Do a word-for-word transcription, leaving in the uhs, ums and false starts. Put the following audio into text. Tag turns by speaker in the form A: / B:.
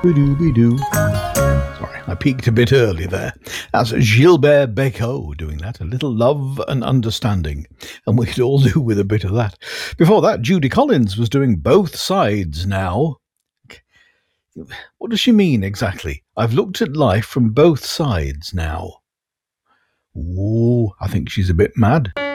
A: Ba-doo-be-doo. Sorry, I peaked a bit early there. That's Gilbert Bécaud doing that. A little love and understanding. And we could all do with a bit of that. Before that, Judy Collins was doing Both Sides Now. What does she mean exactly? I've looked at life from both sides now. Ooh, I think she's a bit mad.